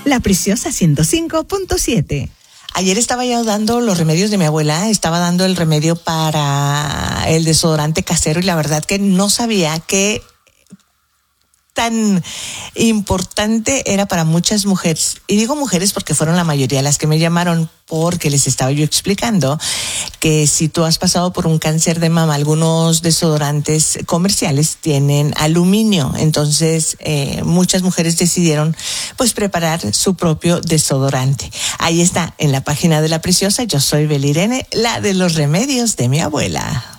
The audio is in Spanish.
La Preciosa 105.7. Ayer estaba ya dando los remedios de mi abuela, estaba dando el remedio para el desodorante casero y la verdad que no sabía que tan importante era para muchas mujeres. Y digo mujeres porque fueron la mayoría las que me llamaron, porque les estaba yo explicando que si tú has pasado por un cáncer de mama, algunos desodorantes comerciales tienen aluminio. Entonces, muchas mujeres decidieron pues preparar su propio desodorante. Ahí está, en la página de La Preciosa. Yo soy Belirene, la de los remedios de mi abuela.